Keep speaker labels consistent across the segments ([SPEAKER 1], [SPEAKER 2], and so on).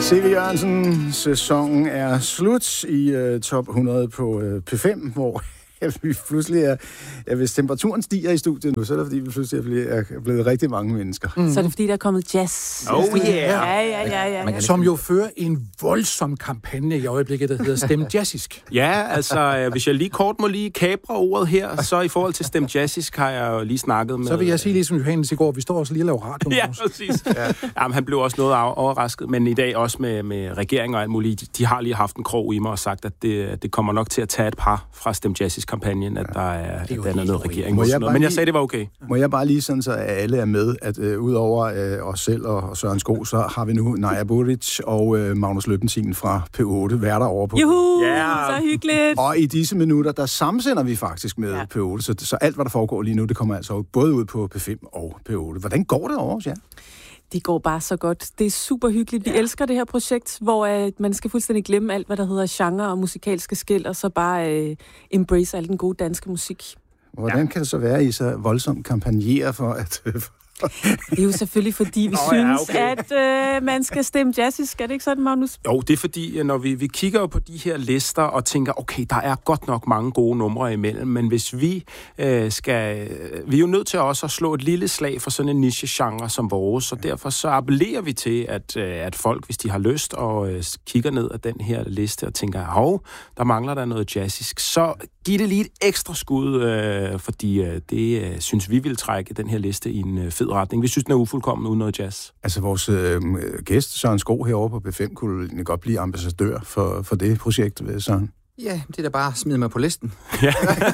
[SPEAKER 1] C.V. Jørgensen, sæsonen er slut i top 100 på P5, hvor vi pludselig hvis temperaturen stiger i studiet nu, så er det fordi, vi pludselig er blevet rigtig mange mennesker.
[SPEAKER 2] Så er det fordi, der er kommet jazz.
[SPEAKER 3] Oh yeah!
[SPEAKER 2] Ja.
[SPEAKER 4] Som jo fører en voldsom kampagne i øjeblikket, der hedder Stem Jazzisk.
[SPEAKER 3] Ja, altså, hvis jeg lige kort må kapre ordet her, så i forhold til Stem Jazzisk har jeg jo lige snakket med...
[SPEAKER 4] Så vil jeg sige ligesom Johannes i går, vi står også lige og laver radio.
[SPEAKER 3] Ja, præcis. Jamen, han blev også noget overrasket, men i dag også med regeringen og alt muligt. De har lige haft en krog i mig og sagt, at det kommer nok til at tage et par fra Stem Jazzisk-kampagnen, at der er noget regering. Men jeg sagde, det var okay.
[SPEAKER 1] Må jeg bare lige sådan, så alle er med, at udover os selv og Søren Sko, så har vi nu Naja Buric og Magnus Løbentin fra P8 værter over på.
[SPEAKER 2] Juhu, så hyggeligt.
[SPEAKER 1] Og i disse minutter, der samsender vi faktisk med P8, så alt, hvad der foregår lige nu, det kommer altså både ud på P5 og P8. Hvordan går det over os, ja?
[SPEAKER 2] Det går bare så godt. Det er super hyggeligt. Vi elsker det her projekt, hvor man skal fuldstændig glemme alt, hvad der hedder genre og musikalske skel, og så bare embrace al den gode danske musik.
[SPEAKER 1] Hvordan kan det så være, at I så voldsomt kampagnerer for at...
[SPEAKER 2] Det er jo selvfølgelig, fordi vi synes, at man skal stemme jazzisk. Er det ikke sådan, Magnus?
[SPEAKER 3] Jo, det er fordi, når vi kigger på de her lister og tænker, okay, der er godt nok mange gode numre imellem, men hvis vi vi er jo nødt til også at slå et lille slag for sådan en niche-genre som vores, og derfor så appellerer vi til, at folk, hvis de har lyst og kigger ned af den her liste og tænker, der mangler der noget jazzisk, så giv det lige et ekstra skud, fordi det synes vi vil trække den her liste i en fed retning. Vi synes, den er ufuldkommen uden noget jazz.
[SPEAKER 1] Altså, vores gæst, Søren Sko, herovre på B5, kunne godt blive ambassadør for det projekt, Søren.
[SPEAKER 5] Ja, det er da bare at smide mig på listen.
[SPEAKER 3] Ja.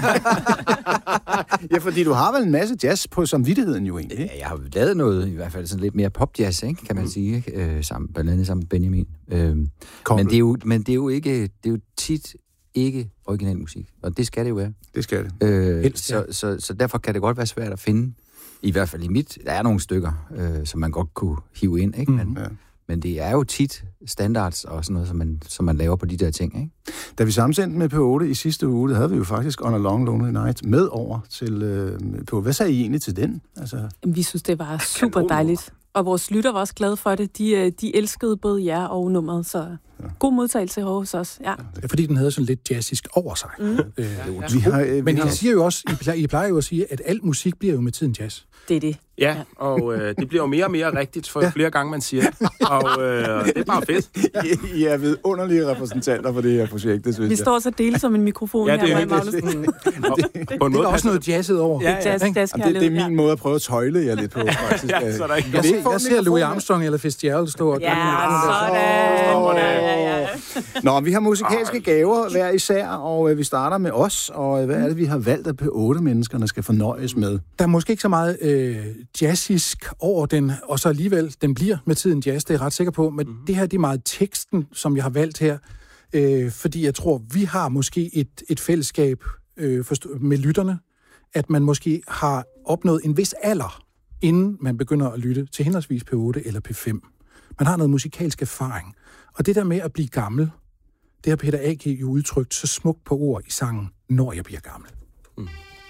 [SPEAKER 1] Ja, fordi du har vel en masse jazz på samvittigheden jo egentlig.
[SPEAKER 5] Ja, jeg har lavet noget, i hvert fald sådan lidt mere popjazz, ikke, kan man sige, blandt andet sammen med Benjamin. Men det er jo ikke, det er jo tit ikke original musik, og det skal det jo være.
[SPEAKER 1] Det skal det.
[SPEAKER 5] Så derfor kan det godt være svært at finde, i hvert fald der er nogle stykker, som man godt kunne hive ind, ikke? Men det er jo tit standards og sådan noget, som man laver på de der ting, ikke?
[SPEAKER 1] Da vi sammensendte med P8 i sidste uge, der havde vi jo faktisk On a Long Lonely Night med over til P8. Hvad sagde I egentlig til den? Altså...
[SPEAKER 2] Vi synes, det var super dejligt. Og vores lytter var også glade for det. De elskede både jer og nummeret, så god modtagelse hos os. Ja.
[SPEAKER 4] Det er fordi, den havde sådan lidt jazzisk over sig. Men I siger jo også, I plejer jo at sige, at al musik bliver jo med tiden jazz.
[SPEAKER 2] Det er det.
[SPEAKER 3] Ja, og det bliver jo mere og mere rigtigt, for flere gange man siger det. Og det er bare fedt.
[SPEAKER 1] I er vidunderlige repræsentanter for det her projekt, det synes
[SPEAKER 2] Vi står så delt som en mikrofon her, Magnus.
[SPEAKER 4] På en måde også noget jazzet over.
[SPEAKER 1] Det er min måde at prøve at tøjle jer lidt på, faktisk.
[SPEAKER 4] Jeg ser Louis Armstrong eller Fitzgerald stå og...
[SPEAKER 1] Nå, vi har musikalske gaver hver især, og vi starter med os, og hvad er det, vi har valgt, at P8-menneskerne skal fornøjes med?
[SPEAKER 4] Der er måske ikke så meget jazzisk over den, og så alligevel, den bliver med tiden jazz, det er jeg ret sikker på, men det her, det er meget teksten, som jeg har valgt her, fordi jeg tror, vi har måske et fællesskab med lytterne, at man måske har opnået en vis alder, inden man begynder at lytte til henholdsvis P8 eller P5. Man har noget musikalsk erfaring. Og det der med at blive gammel, det har Peter A.G. jo udtrykt så smukt på ord i sangen, Når jeg bliver gammel.